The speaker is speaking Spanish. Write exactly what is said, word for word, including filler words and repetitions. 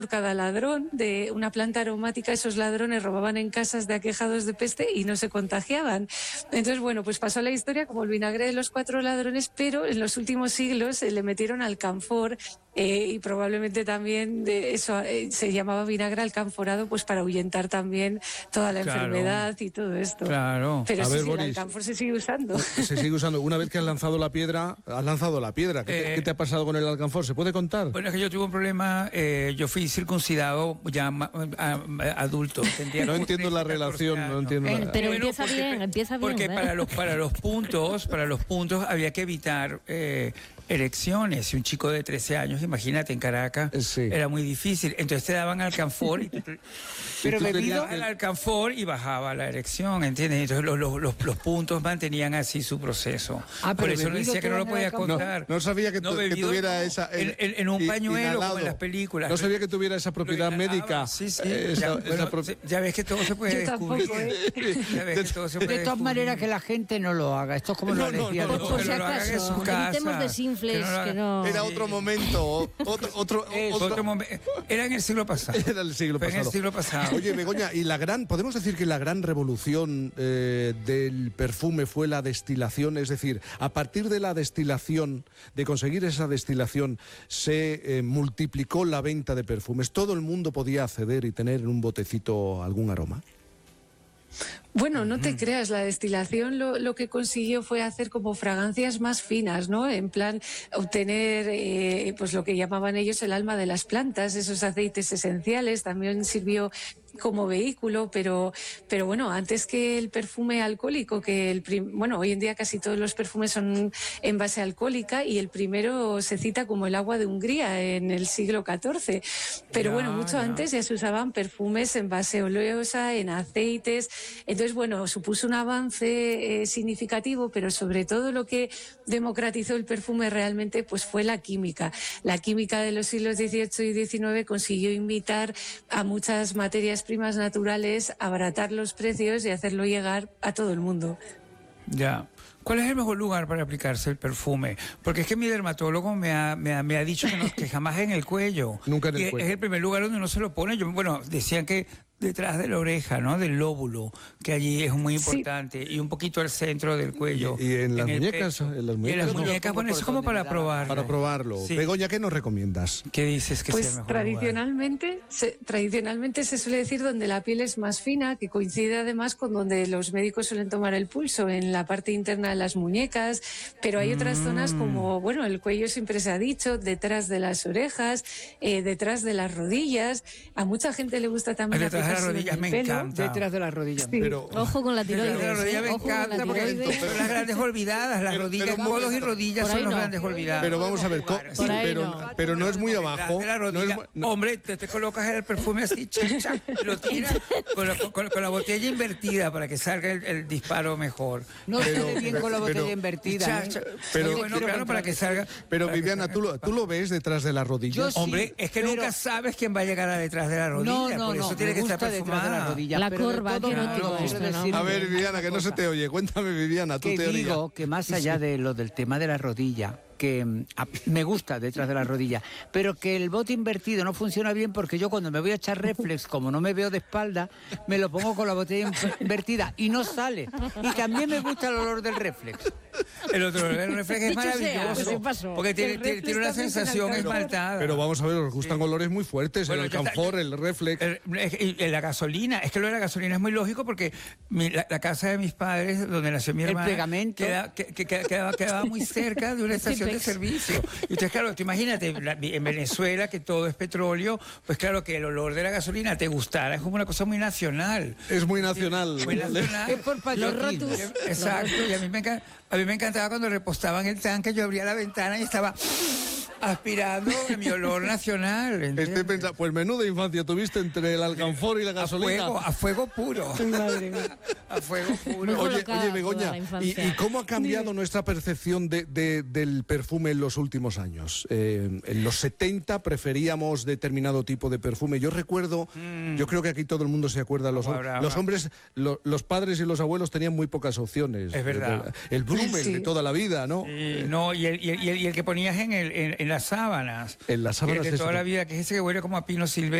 por cada ladrón de una planta aromática. Esos ladrones robaban en casas de aquejados de peste y no se contagiaban. Entonces, bueno, pues pasó la historia como el vinagre de los cuatro ladrones, pero en los últimos siglos eh, le metieron alcanfor. Eh, y probablemente también de eso eh, se llamaba vinagre alcanforado, pues para ahuyentar también toda la Claro. enfermedad y todo esto. Claro. Pero A sí, ver, sí, Boris. el alcanfor se sigue usando. Se sigue usando. Una vez que has lanzado la piedra, has lanzado la piedra. ¿Qué, te, Eh, qué te ha pasado con el alcanfor? ¿Se puede contar? Bueno, es que yo tuve un problema, eh, yo fui circuncidado ya ma- a- a- adulto. tendría No como entiendo la trece, relación, catorce no años. entiendo Eh, la... pero Bueno, empieza porque- bien, empieza bien. Porque ¿eh? para los, para los puntos, para los puntos había que evitar eh, erecciones. Si un chico de trece años, imagínate, en Caracas, Sí. era muy difícil. Entonces te daban alcanfor y tú, Pero tú bebido- tenías el alcanfor y bajaba la erección, ¿entiendes? Entonces los, los, los, los puntos mantenían así su proceso. Ah, Por pero eso le bebido decía te que no lo dan el podía alcanfor. contar. No, no sabía que, tu- que bebido, tuviera no. esa... En, en- en un i- pañuelo, como inhalado. en las películas. No sabía que tuviera esa propiedad Lo médica. inhalaba, Sí, sí. Eh, ya, esa- bueno, esa pro- se- ya ves que todo se puede Yo descubrir. tampoco, ¿eh? Ya ves que todo se puede De todas descubrir. maneras, que la gente no lo haga. Esto es como No, la no, lesbiana. no, Por, no, por si que no lo hagan en acaso, su casa, evitemos desinfles, que no lo hagan. que no... Era otro momento, o- otro, otro, Eso, otro- otro momen- Era en el siglo pasado. Era el siglo Fue en pasado. el siglo pasado. Oye, Begoña, y la gran, podemos decir que la gran revolución eh, del perfume fue la destilación, es decir, a partir de la destilación, de conseguir esa destilación, se eh, multiplicó la venta de perfumes. Todo el mundo podía acceder y tener en un botecito algún aroma. Bueno, no te creas, la destilación lo, lo que consiguió fue hacer como fragancias más finas, ¿no? En plan, obtener eh, pues lo que llamaban ellos el alma de las plantas, esos aceites esenciales, también sirvió como vehículo, pero, pero bueno, antes que el perfume alcohólico, que el prim- bueno, hoy en día casi todos los perfumes son en base alcohólica y el primero se cita como el agua de Hungría en el siglo catorce. Pero Ya, bueno, mucho ya. antes ya se usaban perfumes en base oleosa, en aceites. Entonces, bueno, supuso un avance eh, significativo, pero sobre todo lo que democratizó el perfume realmente pues fue la química. La química de los siglos dieciocho y diecinueve consiguió invitar a muchas materias primas naturales, abaratar los precios y hacerlo llegar a todo el mundo. Ya. ¿Cuál es el mejor lugar para aplicarse el perfume? Porque es que mi dermatólogo me ha, me ha, me ha dicho que, no, que jamás en el cuello. Nunca en el Y es- cuello. Es el primer lugar donde uno se lo pone. Yo, bueno, decían que detrás de la oreja, ¿no? Del lóbulo, que allí es muy importante, y un poquito al centro del cuello. Y- y en las el muñecas, pecho. en las Y en las muñecas. muñecas, bueno, eso es como para probar. Para probarlo. Sí. Begoña, ¿qué nos recomiendas? ¿Qué dices que sea Pues el mejor lugar? tradicionalmente se, tradicionalmente se suele decir donde la piel es más fina, que coincide además con donde los médicos suelen tomar el pulso, en la parte interna de las muñecas, pero hay otras Mm. zonas como, bueno, el cuello siempre se ha dicho, detrás de las orejas, eh, detrás de las rodillas. A mucha gente le gusta también Detrás de las aplicarse en rodillas el me pelo. encanta. Detrás de las rodillas. Sí. Pero, Ojo con la Detrás de tiroides. la rodilla ¿eh? me Ojo con la encanta porque tiroides. son las grandes olvidadas, las Pero- rodillas, pero- codos y rodillas Por son ahí los no. grandes olvidadas. pero vamos a ver, co- Por sí, ahí pero, no. pero no es muy Detrás abajo. de la no es rodilla. mu- no- Hombre, te, te colocas el perfume así, chac, chac, y lo tiras con la, con, con la botella invertida para que salga el, el disparo mejor. No se Pero- ve bien con la pero- botella invertida. Chac, ¿eh? chac. pero- Sí, bueno, claro, para que salga. Pero para que Viviana, salga ¿tú el lo, ¿tú lo ves detrás de las rodillas? Yo sí. Hombre, es que pero- nunca sabes quién va a llegar a detrás de la rodilla, No, no, por no. eso tiene me que estar gusta detrás de la perfumada. rodilla. La pero de curva, todo qué modo, erótico quiero esto, ¿no? decirle A ver, Viviana, una que no se cosa. te oye. Cuéntame, Viviana, tu Que teoría. digo que más allá de lo del tema de la rodilla, que mm, a- me gusta detrás de la rodilla, pero que el bote invertido no funciona bien porque yo cuando me voy a echar reflex, como no me veo de espalda, me lo pongo con la botella in- invertida y no sale. Y también me gusta el olor del reflex. El otro, el reflejo es Dicho sea, maravilloso. ¿qué pasó? Porque tiene, El tiene, reflex tiene una también se sensación le alcanza. esmaltada. Pero vamos a ver, os gustan olores muy fuertes, Bueno, el ya está, alcanfor, ya- el reflex. El- es- y la gasolina, es que lo de la gasolina es muy lógico porque mi- la, la casa de mis padres, donde nació mi El hermana, pegamento. queda- que- que- que- quedaba, quedaba muy cerca de una estación de Tipex. servicio. Y entonces, claro, tú imagínate, la- en Venezuela, que todo es petróleo, pues claro, que el olor de la gasolina te gustara, es como una cosa muy nacional. Es muy nacional. Muy nacional. Es por Los patriotismo. rotus. Exacto, y a mí, me encan- a mí me encantaba cuando repostaban el tanque, yo abría la ventana y estaba aspirando mi olor nacional. ¿entiendes? Estoy pensando, pues menuda infancia tuviste entre el alcanfor y la A gasolina. fuego, a fuego puro. A fuego puro. Muy Oye, colocada oye toda Begoña, la ¿y, infancia. y cómo ha cambiado nuestra percepción de, de- del perfume en los últimos años? Eh, en los setenta preferíamos determinado tipo de perfume. Yo recuerdo, yo creo que aquí todo el mundo se acuerda, los, Agua brava. los hombres, lo- los padres y los abuelos tenían muy pocas opciones. Es verdad. El, el Blumel Sí. de toda la vida, ¿no? Y, no, y el, y, el, y el- y el que ponías en, el, en, en las sábanas. En las sábanas que de de toda ese- la vida, que es ese que huele como a pino silvestre.